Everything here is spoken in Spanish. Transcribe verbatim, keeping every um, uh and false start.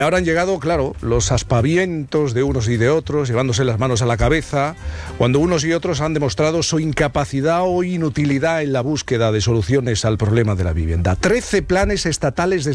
Ahora han llegado, claro, los aspavientos de unos y de otros, llevándose las manos a la cabeza, cuando unos y otros han demostrado su incapacidad o inutilidad en la búsqueda de soluciones al problema de la vivienda. Trece planes estatales desde